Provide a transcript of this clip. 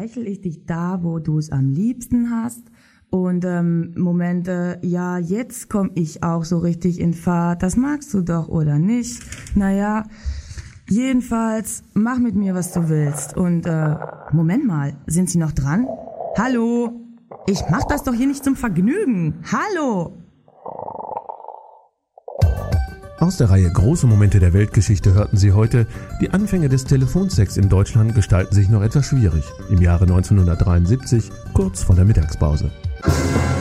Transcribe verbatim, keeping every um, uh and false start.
streichel ich dich da, wo du es am liebsten hast. Und ähm, Momente, ja, jetzt komm ich auch so richtig in Fahrt. Das magst du doch, oder nicht? Naja, jedenfalls, mach mit mir, was du willst. Und äh, Moment mal, sind Sie noch dran? Hallo? Ich mach das doch hier nicht zum Vergnügen. Hallo? Aus der Reihe Große Momente der Weltgeschichte hörten Sie heute, die Anfänge des Telefonsex in Deutschland gestalten sich noch etwas schwierig. Im Jahre neunzehnhundertdreiundsiebzig, kurz vor der Mittagspause.